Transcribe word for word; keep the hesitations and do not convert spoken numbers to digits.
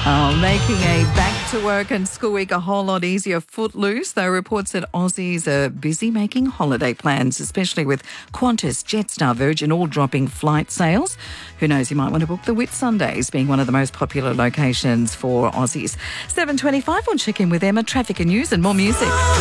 Oh, making a back-to-work and school week a whole lot easier. Footloose, though, reports that Aussies are busy making holiday plans, especially with Qantas, Jetstar, Virgin all dropping flight sales. Who knows, you might want to book the Whitsundays, being one of the most popular locations for Aussies. seven twenty-five, we'll check in with Emma, traffic and news and more music.